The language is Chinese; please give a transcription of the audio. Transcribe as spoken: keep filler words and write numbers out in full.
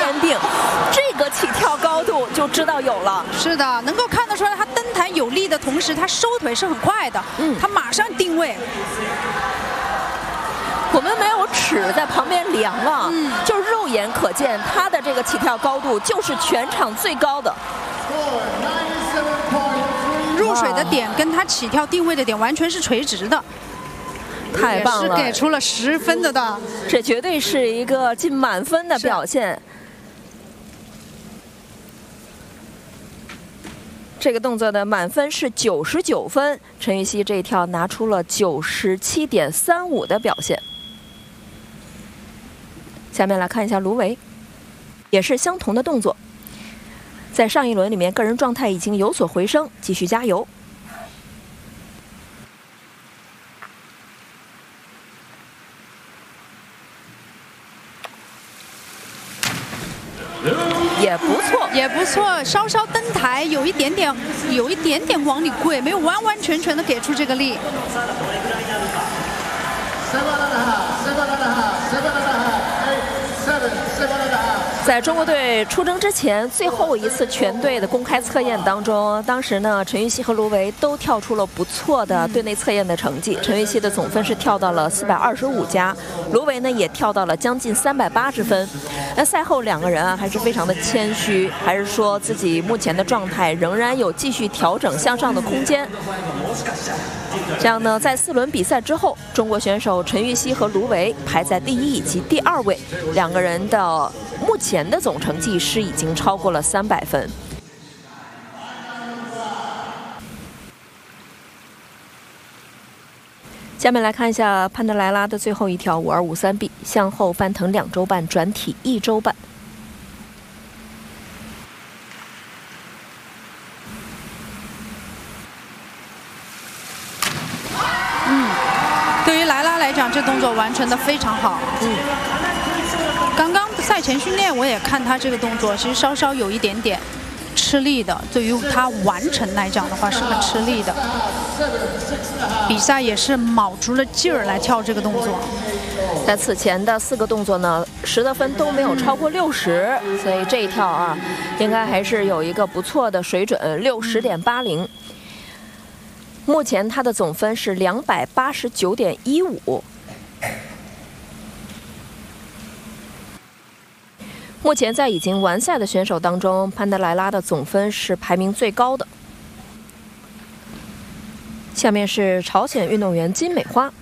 坚定，这个起跳高度就知道有了。 是的，能够看得出来，他登台有力的同时，他收腿是很快的。嗯，他马上定位。 我们没有尺在旁边量啊，嗯，就是肉眼可见，他的这个起跳高度就是全场最高的。 入水的点跟他起跳定位的点完全是垂直的。 太棒了， 是给出了十分的的， 这绝对是一个近满分的表现。这个动作的满分是九十九分，陈芋汐这一跳拿出了九十七点三五的表现。下面来看一下卢维，也是相同的动作，在上一轮里面个人状态已经有所回升，继续加油。也不错， 也不错，稍稍登台，有一点点，有一点点往里跪，没有完完全全的给出这个力。 在中国队出征之前，最后一次全队的公开测验当中，当时呢，陈芋汐和卢维都跳出了不错的队内测验的成绩。陈芋汐的总分是跳到了四百二十五加，卢维呢也跳到了将近三百八十分。那赛后两个人啊，还是非常的谦虚，还是说自己目前的状态仍然有继续调整向上的空间。这样呢，在四轮比赛之后，中国选手陈芋汐和卢维排在第一以及第二位，两个人的目前的总成绩是已经超过了三百分。下面来看一下潘德莱拉的最后一跳五二五三 B 向后翻腾两周半，转体一周半。 嗯，对于莱拉来讲，这动作完成的非常好。嗯，刚刚赛前训练我也看他这个动作，其实稍稍有一点点吃力的，对于他完成来讲的话是很吃力的。比赛也是卯足了劲儿来跳这个动作。 在此前的四个动作呢，十得分都没有超过六十，所以这一跳啊，应该还是有一个不错的水准，六十点八零。目前他的总分是两百八十九点一五。目前在已经完赛的选手当中，潘德莱拉的总分是排名最高的。下面是朝鲜运动员金美花。